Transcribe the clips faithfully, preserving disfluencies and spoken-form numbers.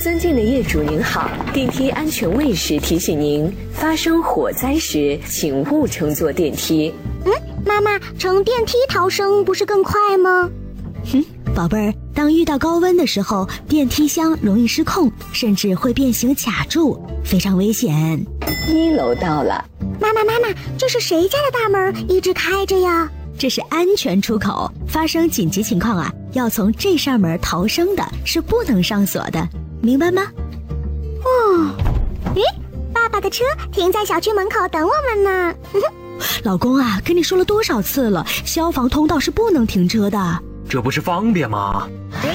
尊敬的业主您好，电梯安全卫士提醒您，发生火灾时请勿乘坐电梯。 嗯，妈妈，乘电梯逃生不是更快吗？ 哼，宝贝儿，当遇到高温的时候，电梯箱容易失控，甚至会变形卡住，非常危险。 一楼到了。 妈妈妈妈，这是谁家的大门一直开着呀？ 这是安全出口，发生紧急情况啊，要从这扇门逃生的，是不能上锁的，明白吗？ 哦，咦，爸爸的车停在小区门口等我们呢。 老公啊，跟你说了多少次了，消防通道是不能停车的。 这不是方便吗？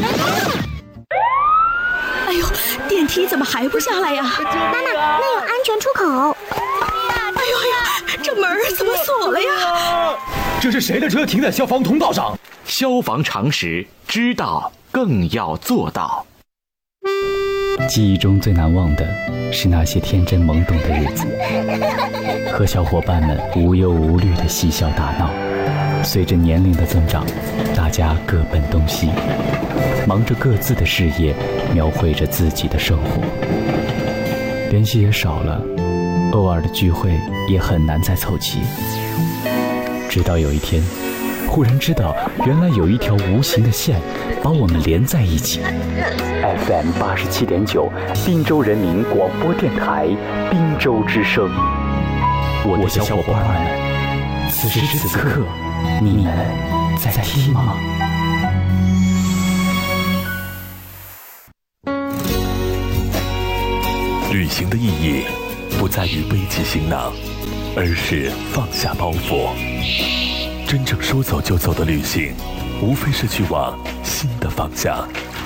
哎呦，电梯怎么还不下来呀？ 妈妈，那有安全出口。 哎呦呀，这门怎么锁了呀？ 这是谁的车停在消防通道上？ 消防常识，知道更要做到。 记忆中最难忘的是那些天真懵懂的日子，和小伙伴们无忧无虑的嬉笑打闹。随着年龄的增长，大家各奔东西，忙着各自的事业，描绘着自己的生活，联系也少了，偶尔的聚会也很难再凑齐。直到有一天，忽然知道原来有一条无形的线把我们连在一起。 F M 八十七点九，滨州人民广播电台，滨州之声。我的小伙伴们，此时此刻，你们在听吗？ 旅行的意义不在于背起行囊，而是放下包袱。真正说走就走的旅行，无非是去往新的方向。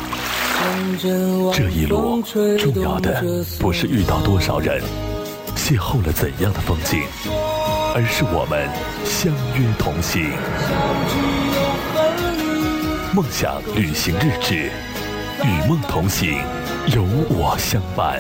这一路重要的不是遇到多少人，邂逅了怎样的风景，而是我们相约同行。梦想旅行日志，与梦同行，有我相伴。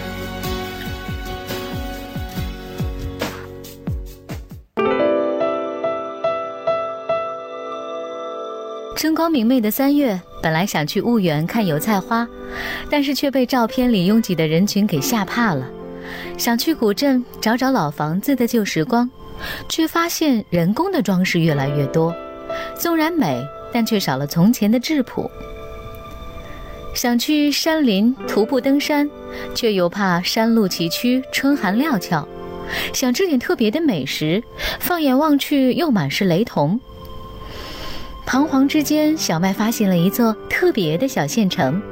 春光明媚的三月，本来想去婺源看油菜花，但是却被照片里拥挤的人群给吓怕了。想去古镇找找老房子的旧时光，却发现人工的装饰越来越多，纵然美，但却少了从前的质朴。想去山林徒步登山，却又怕山路崎岖，春寒料峭。想吃点特别的美食，放眼望去又满是雷同。彷徨之间，小麦发现了一座特别的小县城。